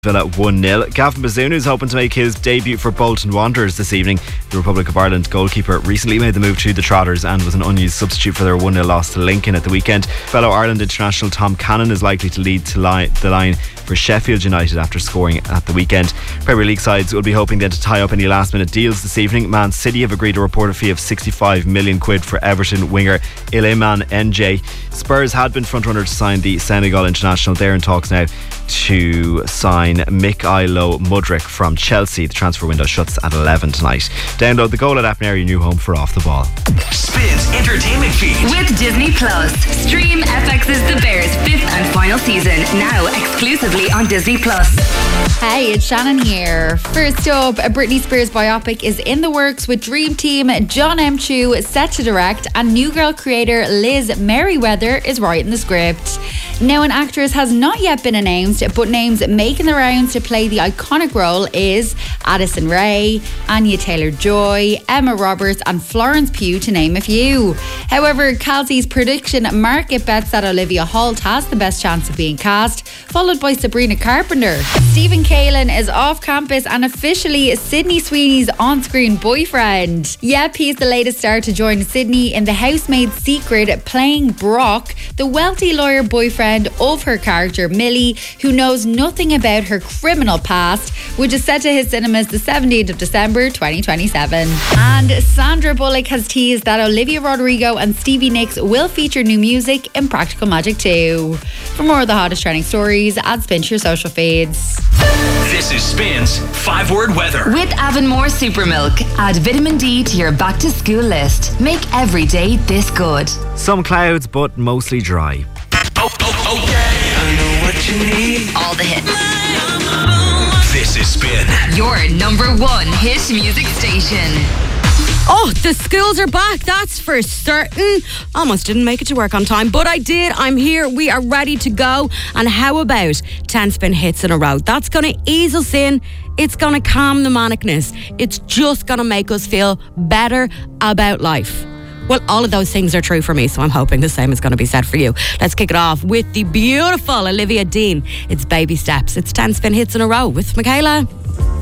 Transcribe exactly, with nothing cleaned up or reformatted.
Villa one nil. Gavin Bazunu is hoping to make his debut for Bolton Wanderers this evening. The Republic of Ireland goalkeeper recently made the move to the Trotters and was an unused substitute for their one nil loss to Lincoln at the weekend. Fellow Ireland international Tom Cannon is likely to lead to line, the line for Sheffield United after scoring at the weekend. Premier League sides will be hoping then to tie up any last minute deals this evening. Man City have agreed a reported fee of sixty-five million quid for Everton winger Iliman N J. Spurs had been frontrunner to sign the Senegal international. They're in talks now to sign Mikhailo Mudryk from Chelsea. The transfer window shuts at eleven tonight. Download the Go Let app now, your new home for Off the Ball. Spins Entertainment Feed with Disney Plus. Stream F X's The Bears fifth and final season now exclusively on Disney Plus. Hey, it's Shannon here. First up, a Britney Spears biopic is in the works with Dream Team John M. Chu set to direct, and New Girl creator Liz Merriweather is writing the script. Now, an actress has not yet been announced, but names making the rounds to play the iconic role is Addison Rae, Anya Taylor-Joy, Emma Roberts and Florence Pugh, to name a few. However, Kelsey's prediction market bets that Olivia Holt has the best chance of being cast, followed by Sabrina Carpenter. Stephen Kalin is off campus and officially Sydney Sweeney's on-screen boyfriend. Yep, he's the latest star to join Sydney in The Housemaid's Secret, playing Brock, the wealthy lawyer boyfriend of her character Millie, who knows nothing about her criminal past, which is set to hit cinemas the seventeenth of December twenty twenty-seven. And Sandra Bullock has teased that Olivia Rodrigo and Stevie Nicks will feature new music in Practical Magic two. For more of the hottest trending stories, add Spin to your social feeds. This is Spin's five word weather. With Avonmore Super Milk, add vitamin D to your back to school list. Make every day this good. Some clouds, but mostly dry. Oh, oh, okay. I know what you need. All the hits. This is Spin, your number one hit music station. Oh, the schools are back, that's for certain. Almost didn't make it to work on time, but I did. I'm here. We are ready to go. And how about ten spin hits in a row? That's going to ease us in. It's going to calm the manicness. It's just going to make us feel better about life. Well, all of those things are true for me, so I'm hoping the same is going to be said for you. Let's kick it off with the beautiful Olivia Dean. It's Baby Steps. It's ten spin hits in a row with Michaela.